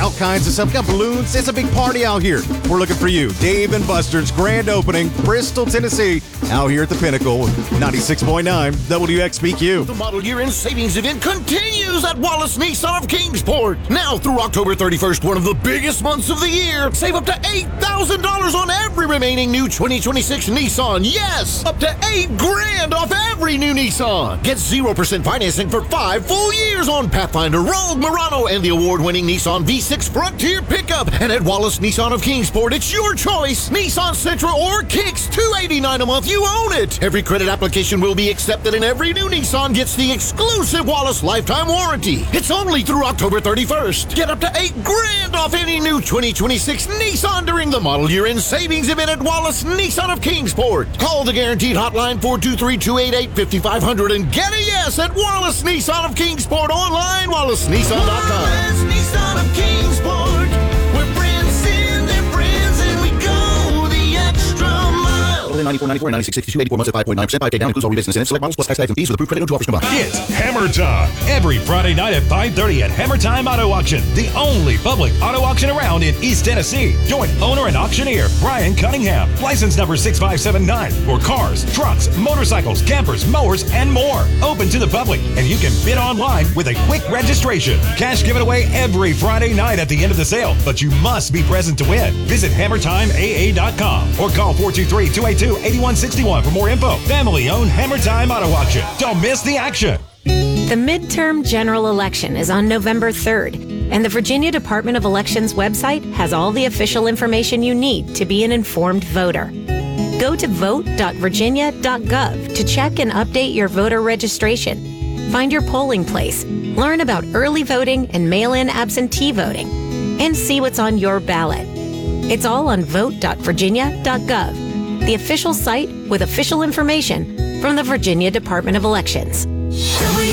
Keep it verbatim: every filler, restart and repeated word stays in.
all kinds of stuff. Got balloons. It's a big party out here. We're looking for you. Dave and Buster's grand opening, Bristol, Tennessee, out here at the Pinnacle, ninety-six point nine W X B Q. The model year-end savings event continues at Wallace Nissan of Kingsport. Now through October thirty-first, one of the biggest months of the year. Save up to eight thousand dollars on every remaining new twenty twenty-six Nissan. Yes, up to eight grand off every new Nissan. Get zero percent financing for five full years on Pathfinder, Rogue, Murano, and the award-winning Nissan V six Frontier pickup. And at Wallace Nissan of Kingsport, it's your choice. Nissan Sentra or Kicks, two hundred eighty-nine dollars a month. You own it. Every credit application will be accepted, and every new Nissan gets the exclusive Wallace lifetime warranty. It's only through October thirty-first. Get up to eight grand off any new twenty twenty-six Nissan during the model year-end savings event at Wallace Nissan of Kingsport. Call the guaranteed hotline four two three, two eight eight, five five zero zero and get a yes at Wallace Nissan of Kingsport. Online, wallace nissan dot com. Wallace Nissan of Kingsport. We're friends in their friends, and we go the extra mile. ninety-four, ninety-four, ninety-six, sixty-two, eighty-four months at five point nine percent. By pay down includes all rebates and incentives. Select models plus tax, tax, and fees with approved credit and two offers combined. It's Hammer Time. Every Friday night at five thirty at Hammer Time Auto Auction, the only public auto auction around in East Tennessee. Join owner and auctioneer Brian Cunningham. License number six five seven nine for cars, trucks, motorcycles, campers, mowers, and more. Open to the public, and you can bid online with a quick registration. Cash given away every Friday night at the end of the sale, but you must be present to win. Visit hammer time a a dot com or call four two three, two eight two, eight one six one for more info. Family-owned Hammer Time Auto Auction. Don't miss the action. The midterm general election is on November third, and the Virginia Department of Elections website has all the official information you need to be an informed voter. Go to vote dot virginia dot gov to check and update your voter registration. Find your polling place, learn about early voting and mail-in absentee voting, and see what's on your ballot. It's all on vote dot virginia dot gov, the official site with official information from the Virginia Department of Elections. W